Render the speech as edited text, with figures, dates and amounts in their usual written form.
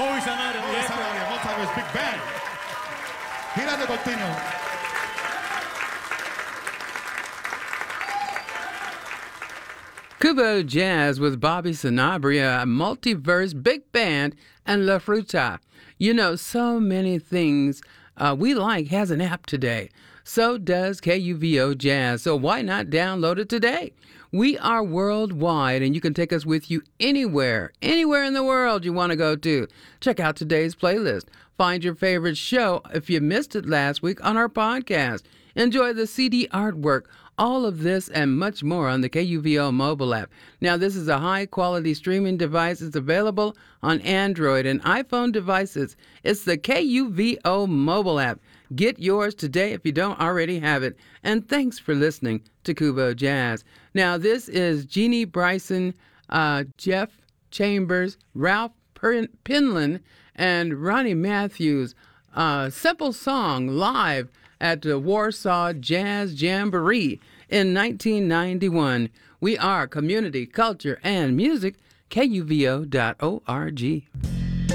Joey Sanabria, Joey Sanabria, Montaverse Big Band. Girando continuo. Kubo Jazz with Bobby Sanabria, Multiverse, Big Band, and La Fruta. You know, so many things we like has an app today. So does KUVO Jazz. So why not download it today? We are worldwide, and you can take us with you anywhere in the world you want to go to. Check out today's playlist. Find your favorite show if you missed it last week on our podcast. Enjoy the CD artwork. All of this and much more on the KUVO mobile app. Now, this is a high-quality streaming device. It's available on Android and iPhone devices. It's the KUVO mobile app. Get yours today if you don't already have it. And thanks for listening to Kubo Jazz. Now, this is Jeannie Bryson, Jeff Chambers, Ralph Penland, and Ronnie Matthews. Simple song live at the Warsaw Jazz Jamboree in 1991. We are Community, Culture, and Music, KUVO.org.